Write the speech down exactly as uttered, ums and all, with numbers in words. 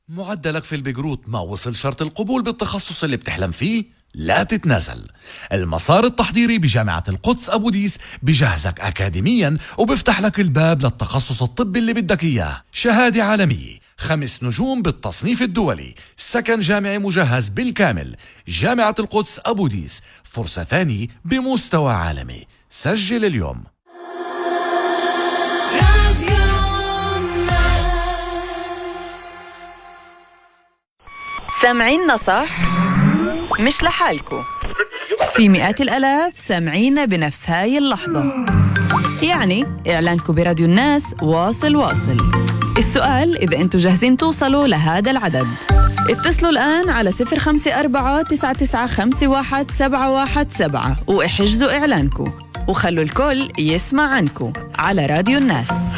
معدلك في البقروت ما وصل شرط القبول بالتخصص اللي بتحلم فيه؟ لا تتنازل. المسار التحضيري بجامعة القدس أبو ديس بجهزك أكاديميا وبفتح لك الباب للتخصص الطبي اللي بدك إياه. شهادة عالمية، خمس نجوم بالتصنيف الدولي، سكن جامعي مجهز بالكامل. جامعة القدس أبو ديس، فرصة ثانية بمستوى عالمي. سجل اليوم. سامعيننا صح؟ مش لحالكو، في مئات الآلاف سامعينا بنفس هاي اللحظة. يعني إعلانكو براديو الناس واصل واصل. السؤال إذا أنتوا جاهزين توصلوا لهذا العدد. اتصلوا الآن على صفر خمسة أربعة تسعة تسعة خمسة واحد سبعة واحد سبعة واحجزوا إعلانكو وخلوا الكل يسمع عنكو على راديو الناس.